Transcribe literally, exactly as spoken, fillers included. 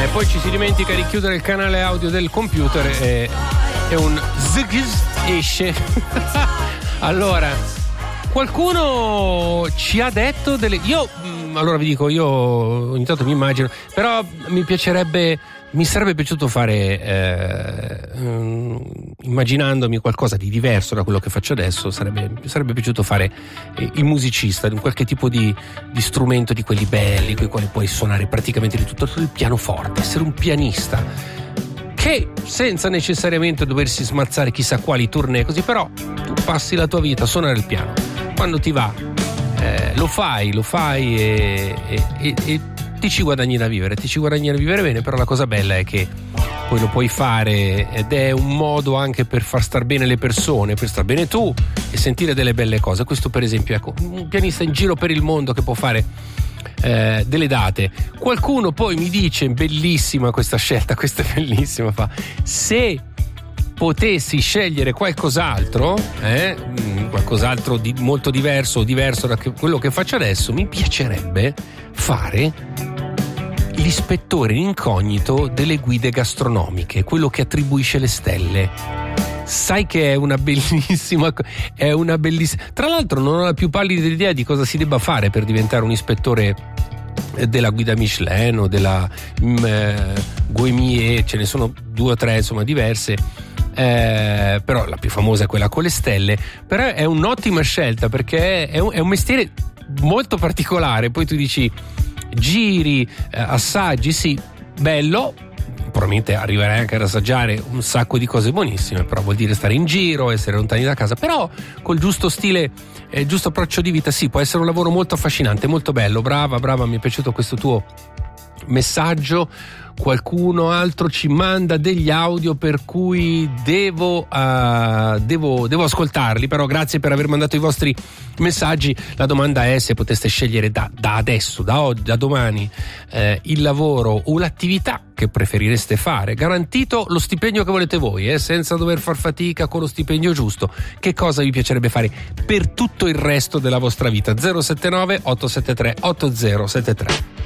poi ci si dimentica di chiudere il canale audio del computer e, e un zigz esce. Allora, qualcuno ci ha detto delle... Io, allora vi dico, io ogni tanto mi immagino, però mi piacerebbe... Mi sarebbe piaciuto fare, eh, um, immaginandomi qualcosa di diverso da quello che faccio adesso, sarebbe, mi sarebbe piaciuto fare eh, il musicista, di qualche tipo di, di strumento di quelli belli, con i quali puoi suonare praticamente di tutto, il pianoforte, essere un pianista, che senza necessariamente doversi smazzare chissà quali tournée, così, però tu passi la tua vita a suonare il piano. Quando ti va, eh, lo fai, lo fai e... e, e, e ti ci guadagni da vivere, ti ci guadagni da vivere bene, però la cosa bella è che poi lo puoi fare ed è un modo anche per far star bene le persone, per star bene tu e sentire delle belle cose. Questo per esempio, ecco, un pianista in giro per il mondo che può fare eh, delle date. Qualcuno poi mi dice, bellissima questa scelta, questa è bellissima, fa, se potessi scegliere qualcos'altro, eh, qualcos'altro di molto diverso o diverso da quello che faccio adesso, mi piacerebbe fare l'ispettore in incognito delle guide gastronomiche, quello che attribuisce le stelle. Sai che è una bellissima, è una bellissima. Tra l'altro non ho la più pallida idea di cosa si debba fare per diventare un ispettore della guida Michelin o della mm, eh, Guemier, ce ne sono due o tre insomma diverse. Eh, però la più famosa è quella con le stelle, però è un'ottima scelta perché è un, è un mestiere molto particolare. Poi tu dici giri, eh, assaggi, sì, bello, probabilmente arriverai anche ad assaggiare un sacco di cose buonissime, però vuol dire stare in giro, essere lontani da casa, però col giusto stile, eh, giusto approccio di vita, sì, può essere un lavoro molto affascinante, molto bello. Brava, brava, mi è piaciuto questo tuo messaggio. Qualcuno altro ci manda degli audio per cui devo, uh, devo, devo ascoltarli, però grazie per aver mandato i vostri messaggi. La domanda è se poteste scegliere da, da adesso, da oggi, da domani, eh, il lavoro o l'attività che preferireste fare, garantito lo stipendio che volete voi, eh, senza dover far fatica, con lo stipendio giusto. Che cosa vi piacerebbe fare per tutto il resto della vostra vita? zero sette nove otto sette tre otto zero sette tre.